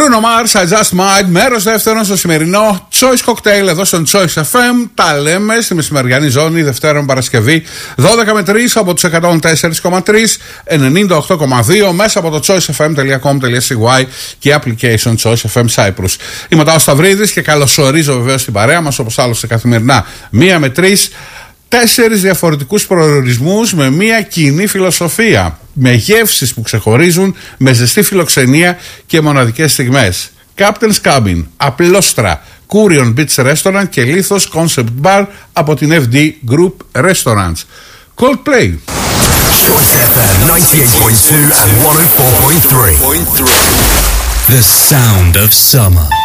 Bruno Mars, I Just Might, μέρος δεύτερον στο σημερινό Choice Cocktail εδώ στον Choice FM. Τα λέμε στη μεσημεριανή ζώνη, Δευτέρων Παρασκευή, 12 με 3 από τους 104,3, 98,2 μέσα από το choicefm.com.cy και application Choice FM Cyprus. Είμαι ο Τάος Σταυρίδης και καλωσορίζω βεβαίως την παρέα μας, όπως άλλωστε καθημερινά 1 με 3. 4 διαφορετικούς προορισμούς με μια κοινή φιλοσοφία, με γεύσεις που ξεχωρίζουν, με ζεστή φιλοξενία και μοναδικές στιγμές. Captain's Cabin, Απλόστρα, Curion Beach Restaurant και Λίθος Concept Bar από την FD Group Restaurants. Coldplay. Choice FM 98.2 and 104.3. The sound of summer.